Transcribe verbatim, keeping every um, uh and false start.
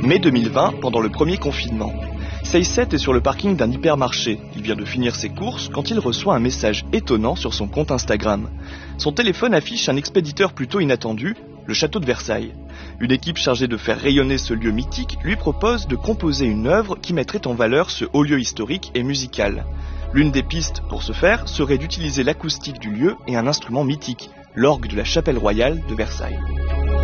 mai deux mille vingt, pendant le premier confinement. Seyset est sur le parking d'un hypermarché. Il vient de finir ses courses quand il reçoit un message étonnant sur son compte Instagram. Son téléphone affiche un expéditeur plutôt inattendu, le château de Versailles. Une équipe chargée de faire rayonner ce lieu mythique lui propose de composer une œuvre qui mettrait en valeur ce haut lieu historique et musical. L'une des pistes pour ce faire serait d'utiliser l'acoustique du lieu et un instrument mythique, l'orgue de la chapelle royale de Versailles.